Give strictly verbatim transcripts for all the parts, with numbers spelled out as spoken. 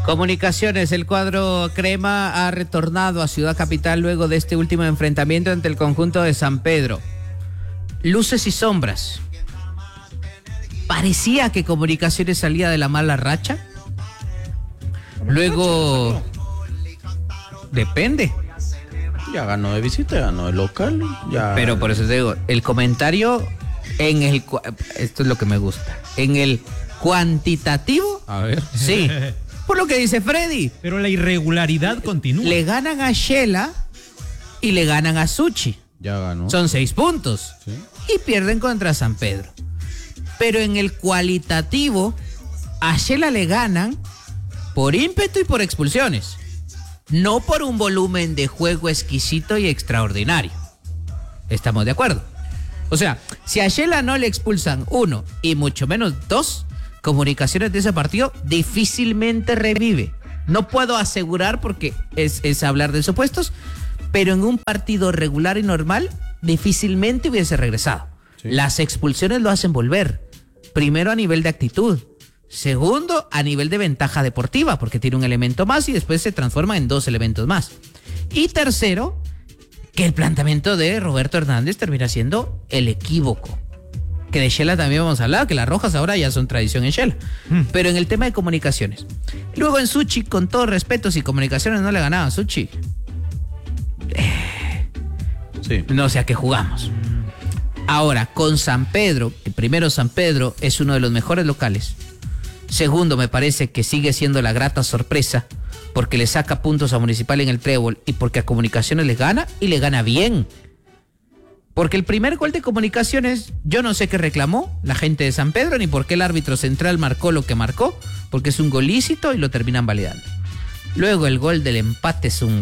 Comunicaciones, el cuadro crema ha retornado a Ciudad Capital luego de este último enfrentamiento ante el conjunto de San Pedro. Luces y sombras. Parecía que Comunicaciones salía de la mala racha. Luego... Depende. Ya ganó de visita, ganó de local. Ya... Pero por eso te digo, el comentario en el... Esto es lo que me gusta. En el cuantitativo. A ver. Sí. Por lo que dice Freddy. Pero la irregularidad continúa. Le ganan a Shela y le ganan a Suchi. Ya ganó. Son seis puntos. Sí. Y pierden contra San Pedro. Pero en el cualitativo, a Shela le ganan por ímpetu y por expulsiones. No por un volumen de juego exquisito y extraordinario. ¿Estamos de acuerdo? O sea, si a Shela no le expulsan uno y mucho menos dos, Comunicaciones de ese partido difícilmente revive. No puedo asegurar porque es, es hablar de supuestos, pero en un partido regular y normal difícilmente hubiese regresado. Sí. Las expulsiones lo hacen volver. Primero a nivel de actitud. Segundo a nivel de ventaja deportiva, porque tiene un elemento más y después se transforma en dos elementos más. Y tercero, que el planteamiento de Roberto Hernández termina siendo el equívoco. Que de Shela también vamos a hablar, que las rojas ahora ya son tradición en Shela. Mm. Pero en el tema de Comunicaciones. Luego en Suchi, con todo respeto, si Comunicaciones no le ganaba a Suchi, eh, sí. no sé a qué jugamos. Ahora, con San Pedro, que primero San Pedro es uno de los mejores locales. Segundo, me parece que sigue siendo la grata sorpresa, porque le saca puntos a Municipal en el trébol y porque a Comunicaciones le gana y le gana bien. Porque el primer gol de Comunicaciones, yo no sé qué reclamó la gente de San Pedro, ni por qué el árbitro central marcó lo que marcó, porque es un gol lícito y lo terminan validando. Luego el gol del empate es un,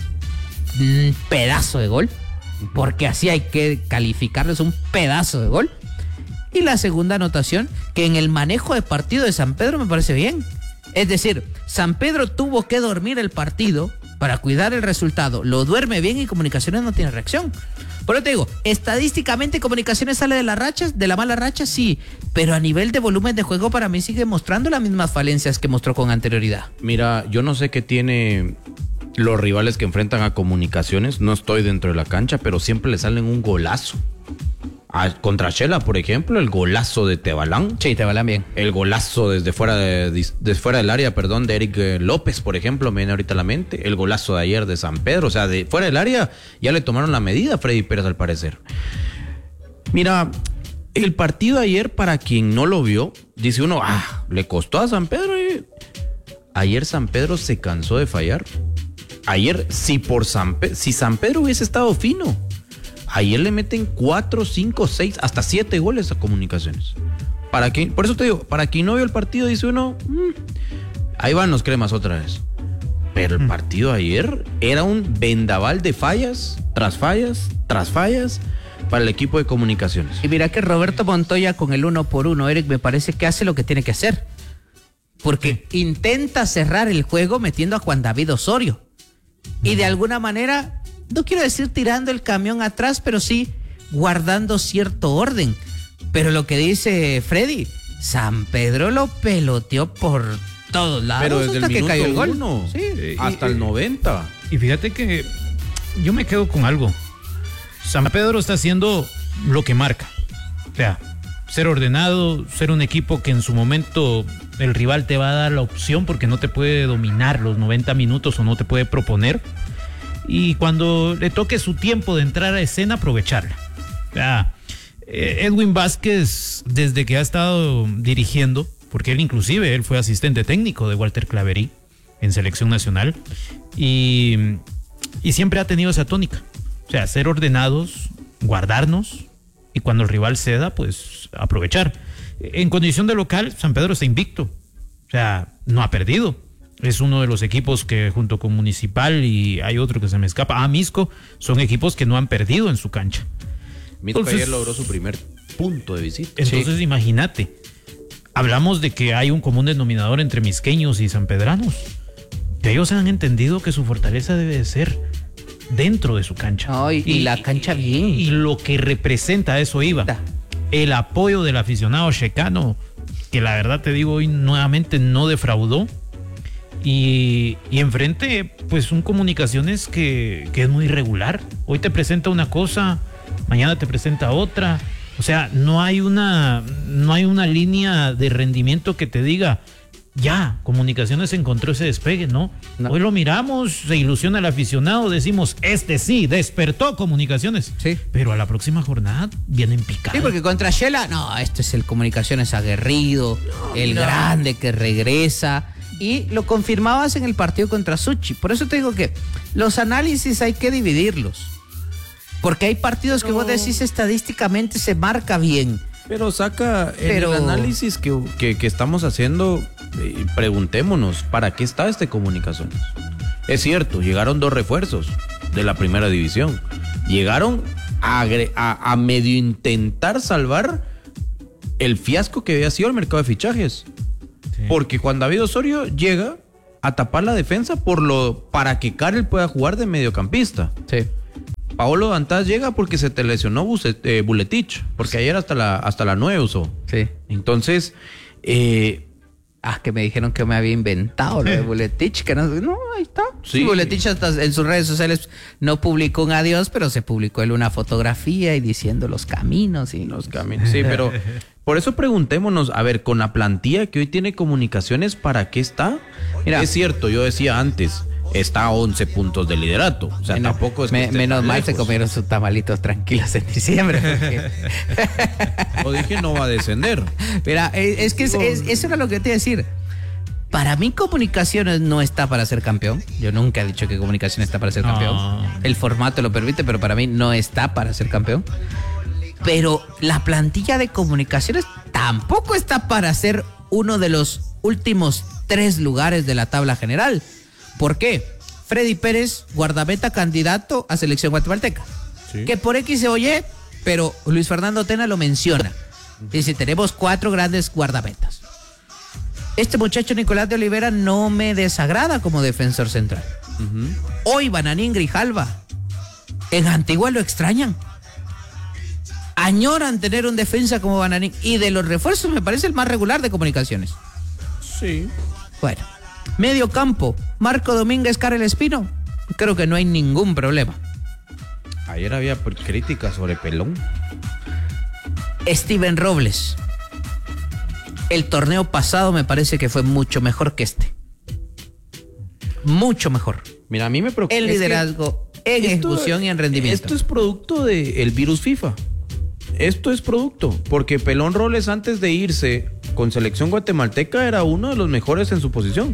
un pedazo de gol, porque así hay que calificarlo, es un pedazo de gol. Y la segunda anotación, que en el manejo de partido de San Pedro me parece bien. Es decir, San Pedro tuvo que dormir el partido para cuidar el resultado. Lo duerme bien y Comunicaciones no tiene reacción. Por eso te digo, estadísticamente Comunicaciones sale de la racha, de la mala racha, sí, pero a nivel de volumen de juego para mí sigue mostrando las mismas falencias que mostró con anterioridad. Mira, yo no sé qué tiene los rivales que enfrentan a Comunicaciones, no estoy dentro de la cancha, pero siempre le salen un golazo. A, contra Shela, por ejemplo, el golazo de Tebalán. Sí, Tebalán bien. El golazo desde fuera de, desde fuera del área, perdón, de Eric López, por ejemplo, me viene ahorita a la mente. El golazo de ayer de San Pedro, o sea, de fuera del área ya le tomaron la medida a Freddy Pérez al parecer. Mira, el partido de ayer, para quien no lo vio, dice uno, ah, le costó a San Pedro. Y... Ayer San Pedro se cansó de fallar. Ayer, si por San Pe- si San Pedro hubiese estado fino, ayer le meten cuatro, cinco, seis, hasta siete goles a Comunicaciones. Para quien, por eso te digo, para quien no vio el partido, dice uno, mmm, ahí van los cremas otra vez. Pero el partido de ayer era un vendaval de fallas, tras fallas, tras fallas, para el equipo de Comunicaciones. Y mira que Roberto Montoya con el uno por uno, Eric, me parece que hace lo que tiene que hacer. Porque sí. intenta cerrar el juego metiendo a Juan David Osorio. Y de alguna manera... No quiero decir tirando el camión atrás, pero sí guardando cierto orden. Pero lo que dice Freddy, San Pedro lo peloteó por todos lados. Pero desde hasta el que cayó el gol. Uno, sí, hasta y, el noventa. Y fíjate que yo me quedo con algo. San Pedro está haciendo lo que marca. O sea, ser ordenado, ser un equipo que en su momento el rival te va a dar la opción porque no te puede dominar los noventa minutos o no te puede proponer. Y cuando le toque su tiempo de entrar a escena, aprovecharla. O sea, Edwin Vázquez, desde que ha estado dirigiendo, porque él inclusive, él fue asistente técnico de Walter Claverí en selección nacional, y, y siempre ha tenido esa tónica. O sea, ser ordenados, guardarnos, y cuando el rival ceda, pues aprovechar. En condición de local, San Pedro está invicto. O sea, no ha perdido. Es uno de los equipos que junto con Municipal y hay otro que se me escapa, ah, Misco, son equipos que no han perdido en su cancha. Misco entonces, ayer logró su primer punto de visita. Entonces sí. Imagínate, hablamos de que hay un común denominador entre misqueños y sanpedranos. Que ellos han entendido que su fortaleza debe de ser dentro de su cancha. Oh, y, y, y la cancha bien. Y, y lo que representa, eso iba. El apoyo del aficionado checano, que la verdad te digo hoy nuevamente no defraudó. Y, y enfrente, pues un Comunicaciones que, que es muy irregular. Hoy te presenta una cosa, mañana te presenta otra. O sea, no hay una, no hay una línea de rendimiento que te diga, ya, Comunicaciones encontró ese despegue, ¿no? no. Hoy lo miramos, se ilusiona el aficionado, decimos, este sí, despertó Comunicaciones. Sí. Pero a la próxima jornada vienen picados. Sí, porque contra Shela, no, este es el Comunicaciones aguerrido, no, el no. grande que regresa. Y lo confirmabas en el partido contra Suchi. Por eso te digo que los análisis hay que dividirlos. Porque hay partidos no. que vos decís estadísticamente se marca bien. Pero saca Pero... el análisis que, que, que estamos haciendo, eh, preguntémonos, ¿para qué está este Comunicaciones? Es cierto, llegaron dos refuerzos de la primera división. Llegaron a, a, a medio intentar salvar el fiasco que había sido el mercado de fichajes. Sí. Porque Juan David Osorio llega a tapar la defensa por lo para que Karel pueda jugar de mediocampista. Sí. Paolo Dantas llega porque se te lesionó Bucet, eh, Buletich, porque ayer hasta la hasta la nueve usó. Sí. Entonces, eh, ah, que me dijeron que me había inventado lo de Buletich, que no, no, ahí está. Sí. Sí, Buletich hasta en sus redes sociales no publicó un adiós, pero se publicó él una fotografía y diciendo los caminos y los caminos. Sí, pero por eso preguntémonos, a ver, con la plantilla que hoy tiene Comunicaciones, ¿para qué está? Mira, es cierto, yo decía antes, está a once puntos de liderato. O sea, menos, tampoco es que me, esté menos tan mal lejos. se comieron sus tamalitos tranquilos en diciembre. Porque... o dije no va a descender. Mira, es que es, es, eso era lo que te iba a decir. Para mí Comunicaciones no está para ser campeón. Yo nunca he dicho que Comunicaciones está para ser campeón. No. El formato lo permite, pero para mí no está para ser campeón. Pero la plantilla de Comunicaciones tampoco está para ser uno de los últimos tres lugares de la tabla general. ¿Por qué? Freddy Pérez, guardameta candidato a selección guatemalteca. Sí. Que por X o Y, pero Luis Fernando Tena lo menciona. Dice, tenemos cuatro grandes guardametas. Este muchacho Nicolás de Olivera no me desagrada como defensor central. Uh-huh. Hoy Bananín Grijalva, en Antigua lo extrañan. Añoran tener un defensa como Bananín. Y de los refuerzos me parece el más regular de Comunicaciones. Sí. Bueno. Medio campo, Marco Domínguez, Karel Espino. Creo que no hay ningún problema. Ayer había críticas sobre Pelón. Steven Robles. El torneo pasado me parece que fue mucho mejor que este. Mucho mejor. Mira, a mí me preocupa. El liderazgo en esto, ejecución y en rendimiento. Esto es producto del virus FIFA. Esto es producto. Porque Pelón Robles, antes de irse con selección guatemalteca, era uno de los mejores en su posición.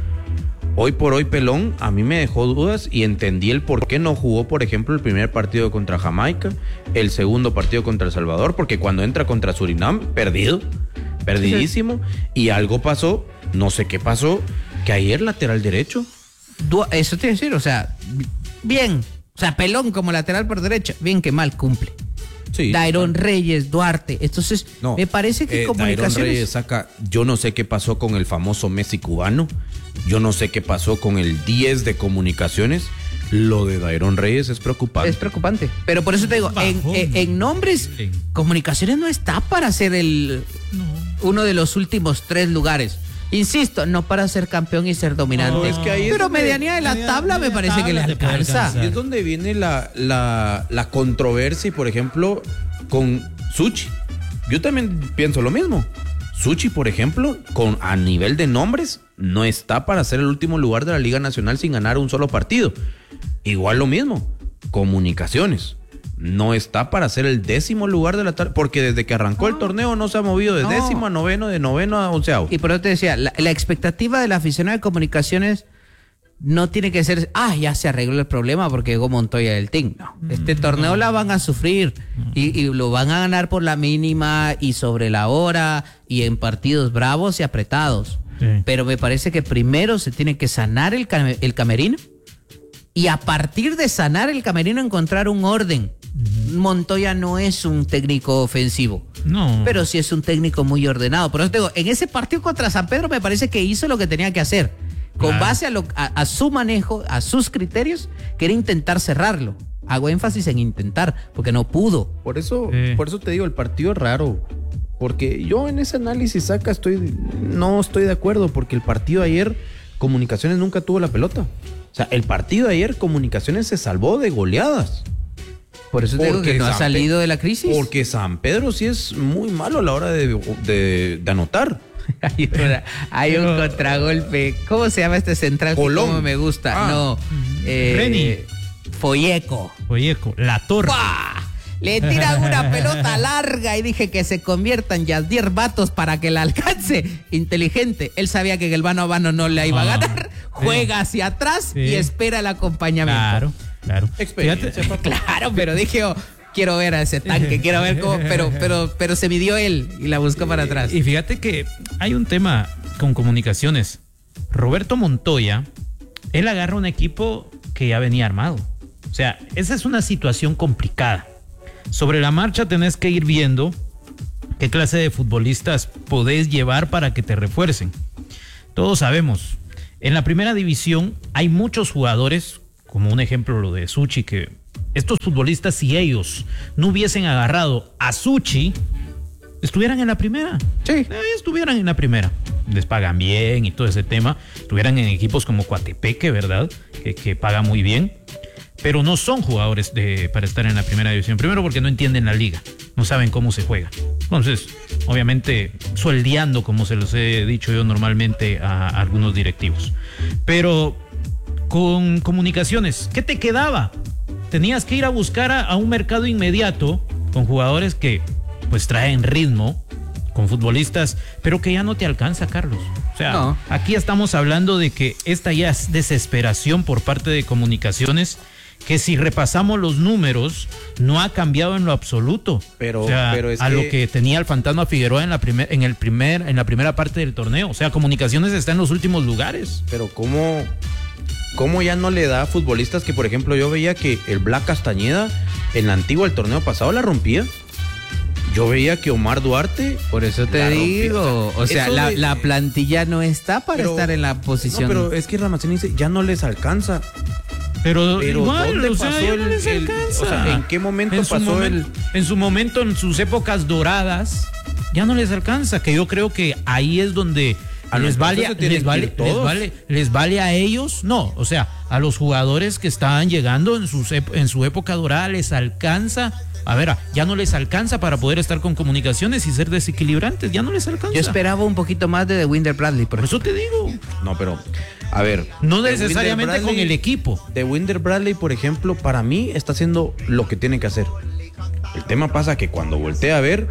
Hoy por hoy Pelón a mí me dejó dudas y entendí el por qué no jugó, por ejemplo, el primer partido contra Jamaica, el segundo partido contra El Salvador, porque cuando entra contra Surinam, perdido, perdidísimo, y algo pasó, no sé qué pasó, que ayer lateral derecho. Eso te iba a decir, o sea, bien, o sea, Pelón como lateral por derecha, bien que mal cumple. Sí, Dairon Reyes, Duarte. Entonces, no, me parece que eh, Comunicaciones... Dairon Reyes saca... Yo no sé qué pasó con el famoso Messi cubano. Yo no sé qué pasó con el diez de Comunicaciones. Lo de Dairon Reyes es preocupante. Es preocupante. Pero por eso te digo, en, en, en nombres, sí. Comunicaciones no está para ser el no. uno de los últimos tres lugares. Insisto, no para ser campeón y ser dominante. No, es que ahí pero es medianía de la media, tabla media me parece tabla que le alcanza. Y es donde viene la, la, la controversia, por ejemplo, con Suchi. Yo también pienso lo mismo. Suchi, por ejemplo, con, a nivel de nombres, no está para ser el último lugar de la Liga Nacional sin ganar un solo partido. Igual lo mismo, Comunicaciones. No está para ser el décimo lugar de la tabla, porque desde que arrancó no. el torneo no se ha movido de no. décimo a noveno, de noveno a onceavo. Y por eso te decía, la, la expectativa del aficionado de Comunicaciones no tiene que ser, ah, ya se arregló el problema porque llegó Montoya del Team. No, este mm, torneo no. la van a sufrir mm. y, y lo van a ganar por la mínima y sobre la hora y en partidos bravos y apretados. Sí. Pero me parece que primero se tiene que sanar el, cam- el camerino y a partir de sanar el camerino encontrar un orden. Montoya no es un técnico ofensivo, no, pero sí es un técnico muy ordenado. Por eso te digo, en ese partido contra San Pedro me parece que hizo lo que tenía que hacer. Con claro. base a, lo, a, a su manejo, a sus criterios, quería intentar cerrarlo. Hago énfasis en intentar, porque no pudo. Por eso, sí. por eso te digo, el partido es raro. Porque yo en ese análisis, Saca, estoy, no estoy de acuerdo, porque el partido ayer Comunicaciones nunca tuvo la pelota. O sea, el partido de ayer, Comunicaciones se salvó de goleadas. Por eso te digo que no ha San salido Pe- de la crisis. Porque San Pedro sí es muy malo a la hora de, de, de anotar. Hay, una- hay un contragolpe. ¿Cómo se llama este central? Colón. ¿Cómo me gusta? Ah. No. Eh, Reni. Folleco. Oye, la torre. ¡Pah! Le tiran una pelota larga y dije que se conviertan Yasdier Vatos para que la alcance. Inteligente. Él sabía que en el mano a mano no le iba a Ah, ganar. Juega hacia atrás Sí. y espera el acompañamiento. Claro, claro. Experiencia, Fíjate, papá. Claro, pero dije, oh, quiero ver a ese tanque, quiero ver cómo, pero, pero, pero se midió él y la buscó para atrás. Y fíjate que hay un tema con Comunicaciones. Roberto Montoya, él agarra un equipo que ya venía armado. O sea, esa es una situación complicada. Sobre la marcha tenés que ir viendo qué clase de futbolistas podés llevar para que te refuercen. Todos sabemos, en la primera división hay muchos jugadores, como un ejemplo lo de Suchi, que estos futbolistas, si ellos no hubiesen agarrado a Suchi, estuvieran en la primera. Sí. Eh, estuvieran en la primera. Les pagan bien y todo ese tema. Estuvieran en equipos como Coatepeque, ¿verdad? Que, que paga muy bien. Pero no son jugadores de, para estar en la primera división. Primero porque no entienden la liga. No saben cómo se juega. Entonces, obviamente, sueldeando, como se los he dicho yo normalmente a, a algunos directivos. Pero con Comunicaciones, ¿qué te quedaba? Tenías que ir a buscar a, a un mercado inmediato con jugadores que pues traen ritmo, con futbolistas, pero que ya no te alcanza, Carlos. O sea, No. aquí estamos hablando de que esta ya es desesperación por parte de Comunicaciones, que si repasamos los números, no ha cambiado en lo absoluto. Pero- o sea, pero es a que- lo que tenía el Fantasma Figueroa en la primer, en el primer, en la primera parte del torneo. O sea, Comunicaciones está en los últimos lugares. Pero cómo, cómo ya no le da a futbolistas que, por ejemplo, yo veía que el Black Castañeda en la antigua, el torneo pasado, la rompía. Yo veía que Omar Duarte... Por eso te la rompía. digo, o sea, eso la, de- la plantilla no está para pero- estar en la posición. No, pero es que Ramacén dice, ya no les alcanza. Pero, Pero igual, ¿dónde o sea, pasó ya el- no les el- alcanza. o sea, ¿en qué momento En su pasó momen- el- En su momento, en sus épocas doradas, ya no les alcanza. Que yo creo que ahí es donde Ah, no, les, vale, entonces se tienen les, que vale, ir todos. les vale, les vale a ellos, no, o sea, a los jugadores que estaban llegando en, sus ep- en su época dorada les alcanza. A ver, ya no les alcanza para poder estar con Comunicaciones y ser desequilibrantes, ya no les alcanza. Yo esperaba un poquito más de The Winder Bradley, por Por ejemplo. eso te digo, No, pero, a ver... no de necesariamente Winder con Bradley- el equipo. De Winder Bradley, por ejemplo, para mí está haciendo lo que tiene que hacer. El tema pasa que cuando voltea a ver,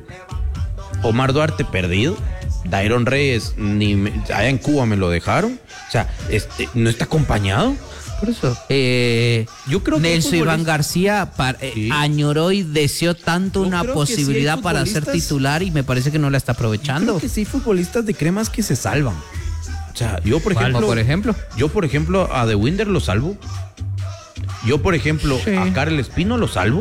Omar Duarte perdido, Dairon Reyes, ni me- allá en Cuba me lo dejaron. O sea, este, no está acompañado. Por eso. Eh, Yo creo que hay Nelson Iván futbolistas- García par- eh, Sí. añoró y deseó tanto Yo una creo que sí hay posibilidad para ser futbolistas- titular y me parece que no la está aprovechando. Creo que sí hay futbolistas de cremas que se salvan. O sea, yo por ¿Cuál? ejemplo, Por ejemplo. yo por ejemplo a The Winder lo salvo. Yo por ejemplo Sí. a Karel Espino lo salvo.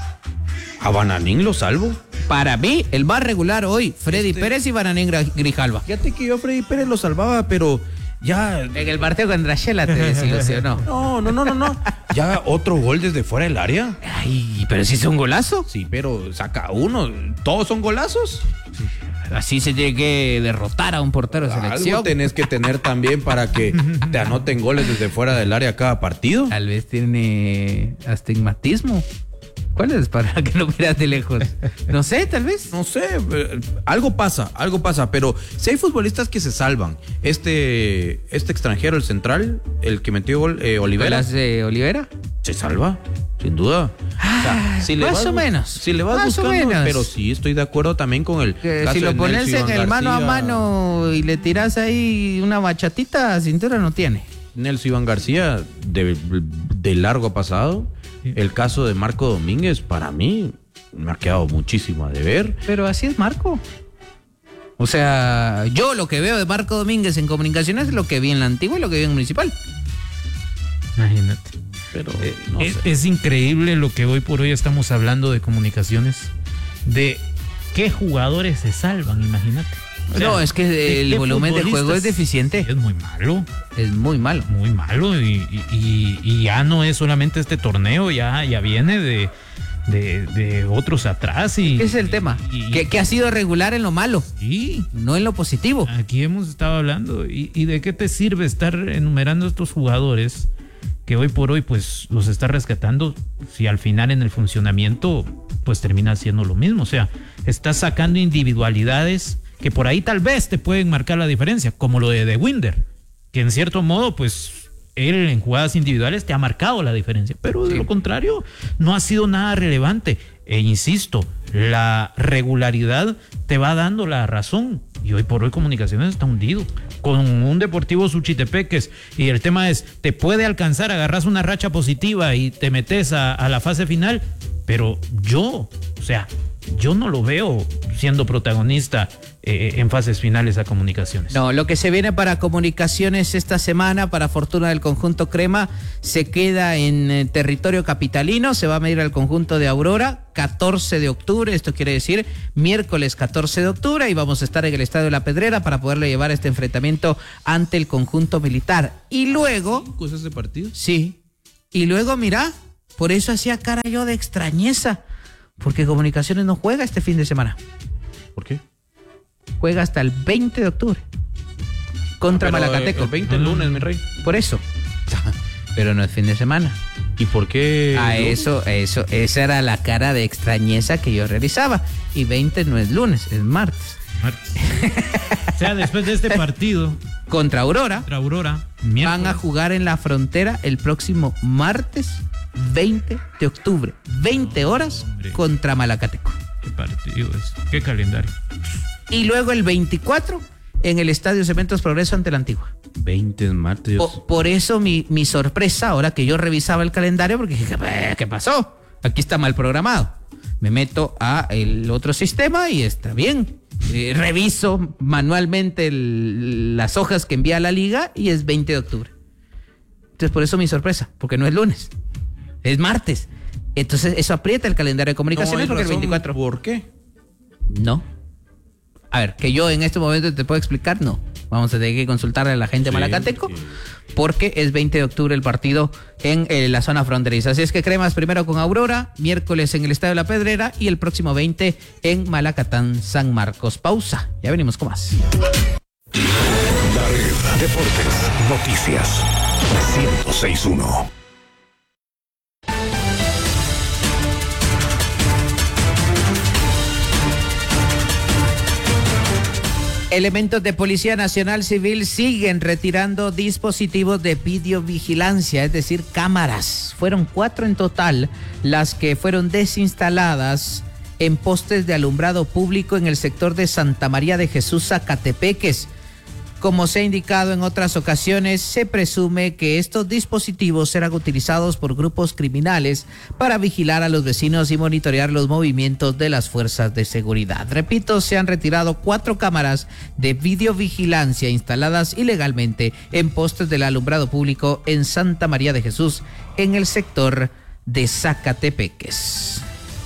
A Bananín lo salvo. Para mí, el más regular hoy, Freddy Este- Pérez y Bananín Gra- Grijalva. Fíjate que yo a Freddy Pérez lo salvaba, pero ya En el partido contra Shela te desilusionó. no, no, no, no, no. Ya otro gol desde fuera del área. Ay, pero si es un golazo. Sí, pero saca uno. Todos son golazos. Así se tiene que derrotar a un portero de Algo selección. tenés que tener también para que te anoten goles desde fuera del área cada partido. Tal vez tiene astigmatismo. ¿Cuál es para que lo miras de lejos? No sé, tal vez. No sé, eh, algo pasa, algo pasa, pero si hay futbolistas que se salvan. Este, este extranjero, el central, el que metió gol, eh, Olivera, ¿Las de Olivera? se salva, sin duda. O sea, si le más vas o bus- menos. Si le vas Más o buscando, menos. pero sí estoy de acuerdo también con el Que caso si lo de pones Nelson en Iván el mano a García. mano y le tiras ahí una bachatita, cintura no tiene. Nelson Iván García, de, de largo pasado. El caso de Marco Domínguez, para mí, me ha quedado muchísimo a deber. Pero así es Marco. O sea, yo lo que veo de Marco Domínguez en comunicaciones es lo que vi en la antigua y lo que vi en municipal. Imagínate. Pero Eh, no es, sé. es increíble lo que hoy por hoy estamos hablando de Comunicaciones, de qué jugadores se salvan, imagínate. O sea, No, es que ¿qué- el qué volumen de juego futbolistas? es deficiente. Es muy malo, Es muy malo. muy malo y, y- y- y ya no es solamente este torneo, ya, ya viene de, de, de otros atrás. Y, Ese es el tema, y, que, que ha sido regular en lo malo, y no en lo positivo. aquí hemos estado hablando. Y, ¿Y de qué te sirve estar enumerando estos jugadores que hoy por hoy pues los está rescatando si al final en el funcionamiento pues termina siendo lo mismo? O sea, estás sacando individualidades que por ahí tal vez te pueden marcar la diferencia, como lo de De Winder, que en cierto modo pues él en jugadas individuales te ha marcado la diferencia, pero de Sí. lo contrario no ha sido nada relevante. E insisto, la regularidad te va dando la razón, y hoy por hoy Comunicaciones está hundido con un Deportivo Suchitepeques, y el tema es, te puede alcanzar, agarras una racha positiva y te metes a, a la fase final, pero yo, o sea, yo no lo veo siendo protagonista eh, en fases finales a Comunicaciones. No, lo que se viene para Comunicaciones esta semana, para fortuna del conjunto Crema, se queda en eh, territorio capitalino, se va a medir al conjunto de Aurora, catorce de octubre, esto quiere decir miércoles catorce de octubre, y vamos a estar en el Estadio de La Pedrera para poderle llevar este enfrentamiento ante el conjunto militar. Y luego... ¿Cinco es ese partido? Sí, y luego mira, por eso hacía cara yo de extrañeza, porque Comunicaciones no juega este fin de semana. ¿Por qué? Juega hasta el veinte de octubre contra Pero, Malacateco. eh, El veinte el lunes, mi rey. Por eso. Pero no es fin de semana. ¿Y por qué? A lunes? eso, eso, esa era la cara de extrañeza que yo realizaba. Y veinte no es lunes, es martes. O sea, después de este partido Contra Aurora contra Aurora, van miércoles, a jugar en la frontera el próximo martes veinte de octubre. veinte horas Hombre. contra Malacateco. ¿qué partido es? ¿Qué calendario? Y luego el veinticuatro en el Estadio Cementos Progreso ante la Antigua. veinte es martes. Dios. Po- por eso mi, mi sorpresa ahora que yo revisaba el calendario, porque dije, "Eh, ¿qué pasó? Aquí está mal programado". Me meto a el otro sistema y está bien. Eh, reviso manualmente el- las hojas que envía la liga y es veinte de octubre. Entonces por eso mi sorpresa, porque no es lunes, es martes. Entonces eso aprieta el calendario de Comunicaciones, hay porque el razón. veinticuatro... ¿Por qué? No. A ver, que yo en este momento te puedo explicar, no. Vamos a tener que consultarle a la gente de Sí, Malacateco, sí. porque es veinte de octubre el partido en eh, la zona fronteriza. Así es que Cremas primero con Aurora, miércoles en el Estadio de La Pedrera y el próximo veinte en Malacatán, San Marcos. Pausa, ya venimos con más. La Red Deportes Noticias ciento seis punto uno. Elementos de Policía Nacional Civil siguen retirando dispositivos de videovigilancia, es decir, cámaras. Fueron cuatro en total las que fueron desinstaladas en postes de alumbrado público en el sector de Santa María de Jesús, Zacatepeques. Como se ha indicado en otras ocasiones, se presume que estos dispositivos serán utilizados por grupos criminales para vigilar a los vecinos y monitorear los movimientos de las fuerzas de seguridad. Repito, se han retirado cuatro cámaras de videovigilancia instaladas ilegalmente en postes del alumbrado público en Santa María de Jesús, en el sector de Zacatepeques.